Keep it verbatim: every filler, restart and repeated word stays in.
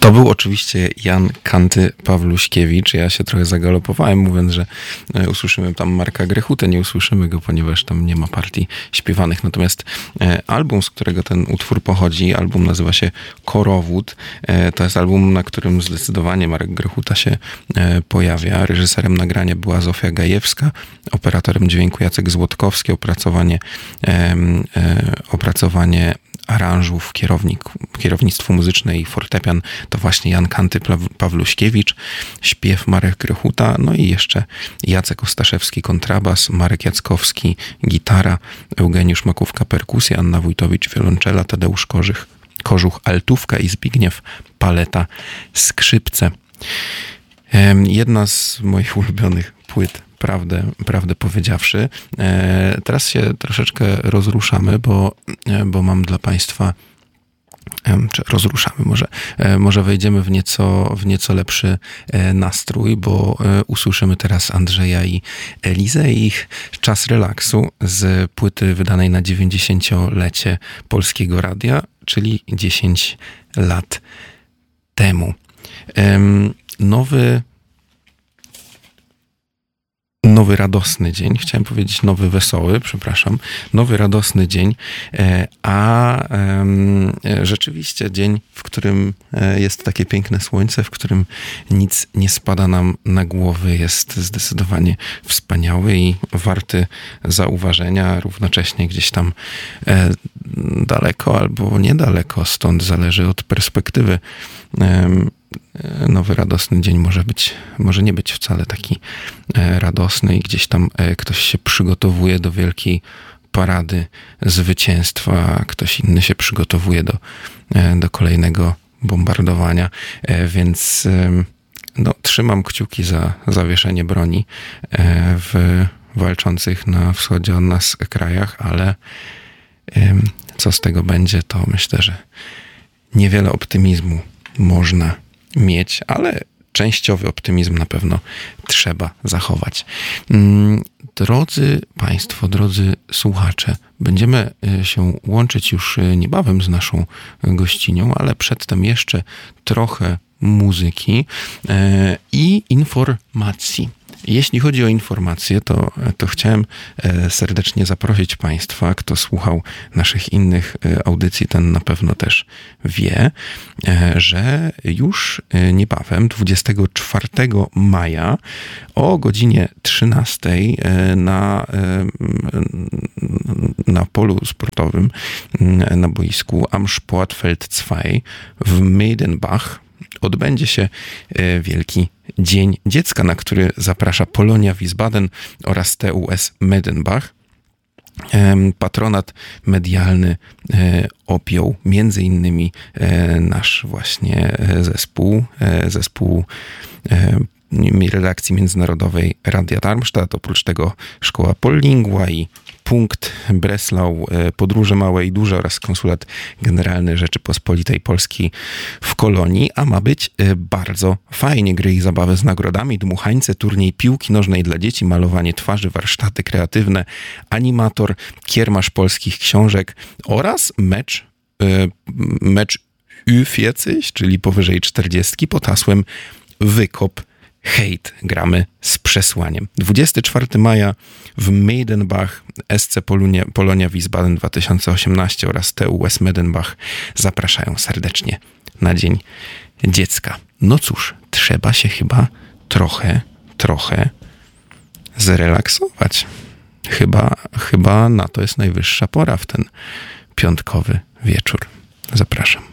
To był oczywiście Jan Kanty Pawluśkiewicz. Ja się trochę zagalopowałem, mówiąc, że usłyszymy tam Marka Grechutę. Nie usłyszymy go, ponieważ tam nie ma partii śpiewanych. Natomiast album, z którego ten utwór pochodzi, album nazywa się Korowód. To jest album, na którym zdecydowanie Marek Grechuta się pojawia. Reżyserem nagrania była Zofia Gajewska, operatorem dźwięku Jacek Złotkowski, opracowanie, opracowanie aranżów, kierownik, kierownictwo muzyczne i fortepian to właśnie Jan Kanty Pawluśkiewicz, śpiew Marek Grechuta, no i jeszcze Jacek Ostaszewski kontrabas, Marek Jackowski gitara, Eugeniusz Makówka perkusja, Anna Wójtowicz wiolonczela, Tadeusz Korzych, Kożuch altówka i Zbigniew Paleta skrzypce. Jedna z moich ulubionych płyt, Prawdę, prawdę powiedziawszy. E, teraz się troszeczkę rozruszamy, bo, bo mam dla Państwa, e, czy rozruszamy może, e, może wejdziemy w nieco, w nieco lepszy e, nastrój, bo e, usłyszymy teraz Andrzeja i Elizę i ich Czas relaksu z płyty wydanej na dziewięćdziesięciolecie Polskiego Radia, czyli dziesięć lat temu. E, nowy Nowy radosny dzień, chciałem powiedzieć nowy wesoły, przepraszam, nowy radosny dzień, a rzeczywiście dzień, w którym jest takie piękne słońce, w którym nic nie spada nam na głowy, jest zdecydowanie wspaniały i warty zauważenia, równocześnie gdzieś tam daleko albo niedaleko, stąd zależy od perspektywy. Nowy radosny dzień może być, może nie być wcale taki radosny i gdzieś tam ktoś się przygotowuje do wielkiej parady zwycięstwa, a ktoś inny się przygotowuje do, do kolejnego bombardowania, więc no, trzymam kciuki za zawieszenie broni w walczących na wschodzie od nas krajach, ale co z tego będzie, to myślę, że niewiele optymizmu można mieć, ale częściowy optymizm na pewno trzeba zachować. Drodzy Państwo, drodzy słuchacze, będziemy się łączyć już niebawem z naszą gościnią, ale przedtem jeszcze trochę muzyki i informacji. Jeśli chodzi o informacje, to, to chciałem serdecznie zaprosić Państwa, kto słuchał naszych innych audycji, ten na pewno też wie, że już niebawem, dwudziestego czwartego maja o godzinie trzynastej na, na polu sportowym, na boisku Am Sportfeld dwa w Meidenbach odbędzie się Wielki Dzień Dziecka, na który zaprasza Polonia Wiesbaden oraz T U S Meidenbach. Patronat medialny objął między innymi nasz właśnie zespół, zespół redakcji międzynarodowej Radia Darmstadt, oprócz tego Szkoła Pollingua i Punkt Breslau, Podróże Małe i Duże oraz Konsulat Generalny Rzeczypospolitej Polskiej w Kolonii, a ma być bardzo fajnie. Gry i zabawy z nagrodami, dmuchańce, turniej piłki nożnej dla dzieci, malowanie twarzy, warsztaty kreatywne, animator, kiermasz polskich książek oraz mecz, mecz U czterdzieści, czyli powyżej czterdziestki pod hasłem Wykop hejt. Gramy z przesłaniem. dwudziestego czwartego maja w Meidenbach S C Polonia, Polonia Wiesbaden dwa tysiące osiemnaście oraz T U S Meidenbach zapraszają serdecznie na Dzień Dziecka. No cóż, trzeba się chyba trochę, trochę zrelaksować. Chyba, chyba na to jest najwyższa pora w ten piątkowy wieczór. Zapraszam.